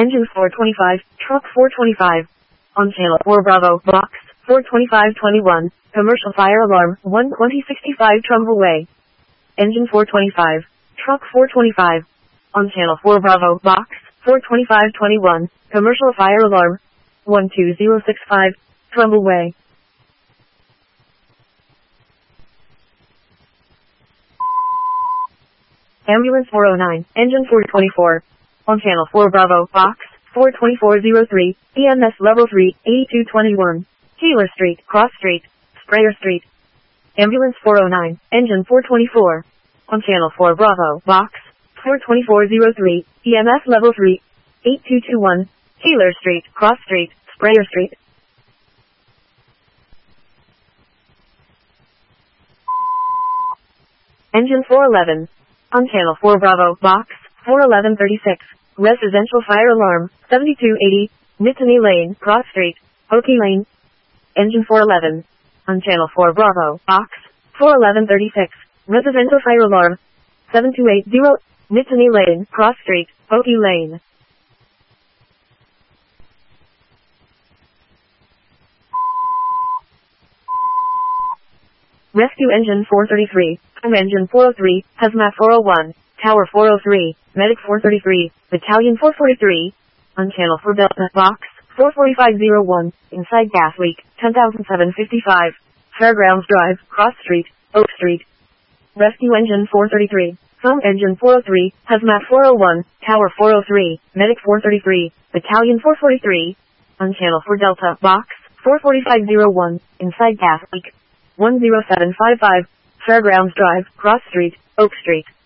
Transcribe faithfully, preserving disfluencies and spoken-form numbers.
Engine four twenty-five, Truck four twenty-five. On Channel four Bravo, Box four twenty-five twenty-one, Commercial Fire Alarm one twenty sixty-five Trumbull Way. Engine four twenty-five, Truck four twenty-five. On Channel four Bravo, Box four twenty-five twenty-one, Commercial Fire Alarm one two zero six five, Trumbull Way. Ambulance four oh nine, Engine four twenty-four. On Channel four Bravo, Box four twenty-four oh three, E M S Level three, eighty-two twenty-one, Taylor Street, Cross Street, Sprayer Street. Ambulance four oh nine, Engine four twenty-four. On Channel four Bravo, Box four twenty-four oh three, E M S Level three, eighty-two twenty-one, Taylor Street, Cross Street, Sprayer Street. Engine four eleven. On Channel four Bravo, Box four eleven thirty-six, Residential Fire Alarm seventy-two eighty, Nittany Lane, Cross Street, Oakey Lane. Engine four eleven. On Channel four Bravo, Box four eleven thirty-six, Residential Fire Alarm seventy-two eighty, Nittany Lane, Cross Street, Oakey Lane. Rescue Engine four thirty-three, Fire Engine four oh three, Hazmat four oh one, Tower four oh three, Medic four thirty-three, Battalion four forty-three. On Channel four Delta, Box four forty-five oh one, Inside Gas Leak, ten thousand seven hundred fifty-five, Fairgrounds Drive, Cross Street, Oak Street. Rescue Engine four thirty-three, Fire Engine four oh three, Hazmat four oh one, Tower four oh three, Medic four thirty-three, Battalion four forty-three. On Channel four Delta, Box four forty-five oh one, Inside Gas Leak, one oh seven five five, Fairgrounds Drive, Cross Street, Oak Street.